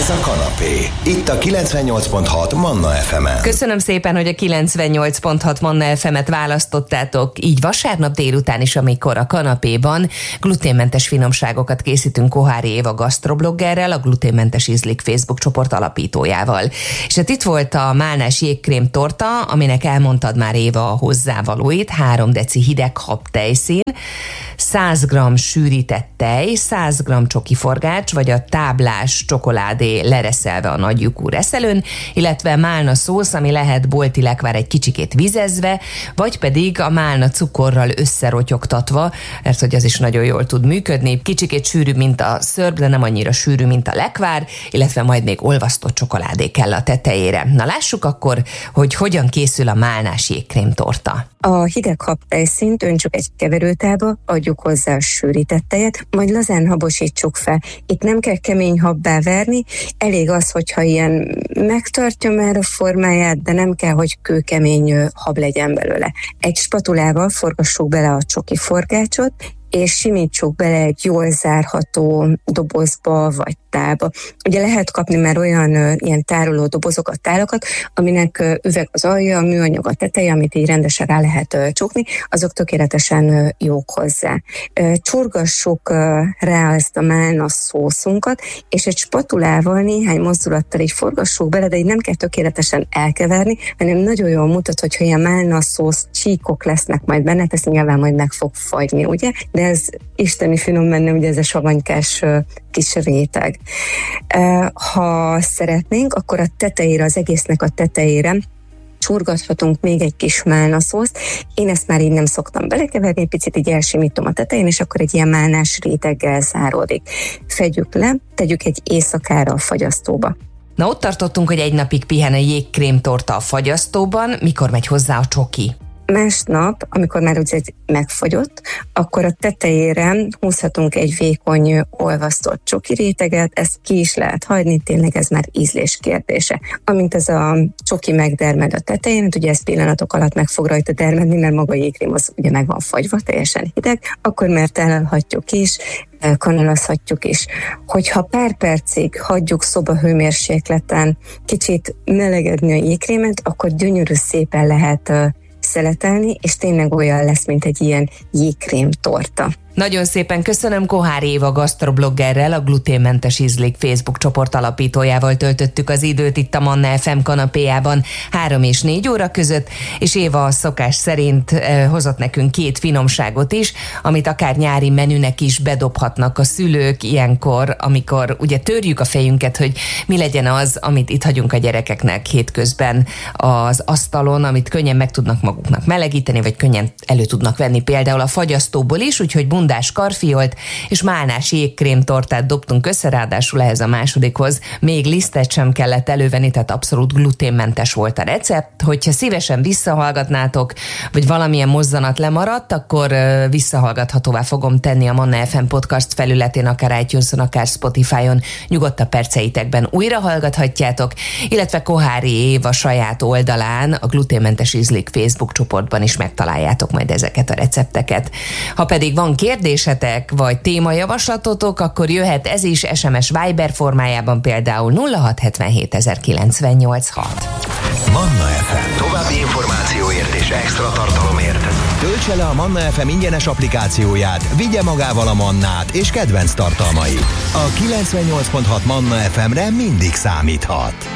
Ez a kanapé. Itt a 98.6 Manna FM-en. Köszönöm szépen, hogy a 98.6 Manna FM-et választottátok, így vasárnap délután is, amikor a kanapéban gluténmentes finomságokat készítünk Kohári Éva gasztrobloggerrel, a Gluténmentes Ízlik Facebook csoport alapítójával. És hát itt volt a málnás jégkrém torta, aminek elmondtad már, Éva, a hozzávalóit: 3 deci hideg habtejszín, 100 g sűrített tej, 100 g csokiforgács, vagy a táblás csokoládé lereszelve a nagy lyukú reszelőn, illetve málna szósz, ami lehet bolti lekvár egy kicsikét vizezve, vagy pedig a málna cukorral összerotyogtatva, mert hogy az is nagyon jól tud működni. Kicsikét sűrű, mint a szörp, de nem annyira sűrű, mint a lekvár, illetve majd még olvasztott csokoládé kell a tetejére. Na lássuk akkor, hogy hogyan készül a málnás jégkrém torta. A hideg habtejszínt öntsük egy keverőtálba, adjuk hozzá a sűrített tejet, majd lazán habosítsuk fel. Itt nem kell kemény habbá verni, elég az, hogyha ilyen megtartja már a formáját, de nem kell, hogy kőkemény hab legyen belőle. Egy spatulával forgassuk bele a csoki forgácsot, és simítsuk bele egy jól zárható dobozba vagy tálba. Ugye lehet kapni már olyan ilyen tároló dobozokat, tálakat, aminek üveg az alja, műanyag a teteje, amit így rendesen rá lehet csukni, azok tökéletesen jók hozzá. Csurgassuk rá ezt a málna szószunkat, és egy spatulával néhány mozdulattal így forgassuk bele, de így nem kell tökéletesen elkeverni, hanem nagyon jól mutat, hogyha ilyen málna szósz csíkok lesznek majd benne, ezt nyilván majd meg fog fagyni, ugye? De ez isteni finom benne, ugye ez a savanykás kis réteg. Ha szeretnénk, akkor a tetejére, az egésznek a tetejére csurgathatunk még egy kis málnaszószt. Én ezt már így nem szoktam belekeverni, picit így elsimítom a tetején, és akkor egy ilyen málnás réteggel záródik. Fedjük le, tegyük egy éjszakára a fagyasztóba. Na, ott tartottunk, hogy egy napig pihen a jégkrém torta a fagyasztóban. Mikor megy hozzá a csoki? Másnap, amikor már ugye megfagyott, akkor a tetejére húzhatunk egy vékony olvasztott csoki réteget, ezt ki is lehet hagyni, tényleg ez már ízlés kérdése. Amint ez a csoki megdermed a tetején, ugye ez pillanatok alatt meg fog rajta dermedni, mert maga a jégkrém az ugye meg van fagyva, teljesen hideg, akkor már elalhatjuk is, kanalazhatjuk is. Hogyha pár percig hagyjuk szobahőmérsékleten kicsit melegedni a jégkrémet, akkor gyönyörű szépen lehet szeletelni, és tényleg olyan lesz, mint egy ilyen jégkrém torta. Nagyon szépen köszönöm, Kohári Éva gasztrobloggerrel, a Gluténmentes Ízlik Facebook csoport alapítójával töltöttük az időt itt a Manna FM kanapéjában 3 és 4 óra között, és Éva a szokás szerint hozott nekünk 2 finomságot is, amit akár nyári menünek is bedobhatnak a szülők ilyenkor, amikor ugye törjük a fejünket, hogy mi legyen az, amit itt hagyunk a gyerekeknek hétközben az asztalon, amit könnyen meg tudnak maguknak melegíteni, vagy könnyen elő tudnak venni például a fagyasztóból is, úgyhogy bundás karfiolt és málnás jégkrém tortát dobtunk össze, ráadásul ehhez a másodikhoz még lisztet sem kellett elővenni, tehát abszolút gluténmentes volt a recept. Hogyha szívesen visszahallgatnátok, vagy valamilyen mozzanat lemaradt, akkor visszahallgathatóvá fogom tenni a Manna FM podcast felületén, akár iTunes-on, akár Spotify-on, nyugodtan perceitekben újra hallgathatjátok, illetve Kohári Éva saját oldalán, a Gluténmentes Ízlik Facebook csoportban is megtaláljátok majd ezeket a recepteket. Ha pedig van kérdésetek, vagy témajavaslatotok, akkor jöhet ez is SMS Viber formájában, például 0677 0986. Manna FM. További információért és extra tartalomért töltse le a Manna FM ingyenes applikációját, vigye magával a mannát és kedvenc tartalmait. A 98.6 Manna FM-re mindig számíthat.